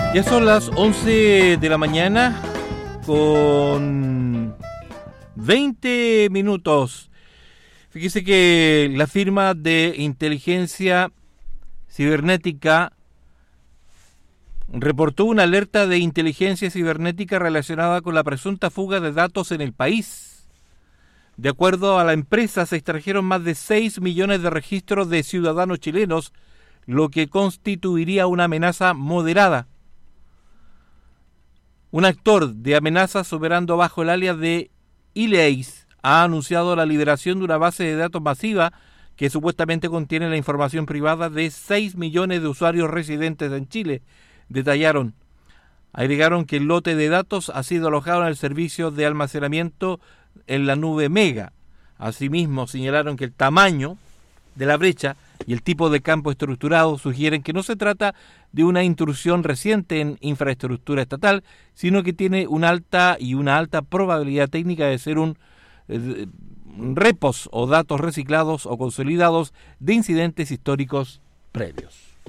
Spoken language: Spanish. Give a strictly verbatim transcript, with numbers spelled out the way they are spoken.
Ya son las once de la mañana con veinte minutos. Fíjese que la firma de inteligencia cibernética reportó una alerta de inteligencia cibernética relacionada con la presunta fuga de datos en el país. De acuerdo a la empresa, se extrajeron más de seis millones de registros de ciudadanos chilenos, lo que constituiría una amenaza moderada. Un actor de amenazas operando bajo el alias de Ileis ha anunciado la liberación de una base de datos masiva que supuestamente contiene la información privada de seis millones de usuarios residentes en Chile, detallaron. Agregaron que el lote de datos ha sido alojado en el servicio de almacenamiento en la nube Mega. Asimismo, señalaron que el tamaño de la brecha y el tipo de campo estructurado sugieren que no se trata de una intrusión reciente en infraestructura estatal, sino que tiene una alta y una alta probabilidad técnica de ser un eh, repos o datos reciclados o consolidados de incidentes históricos previos.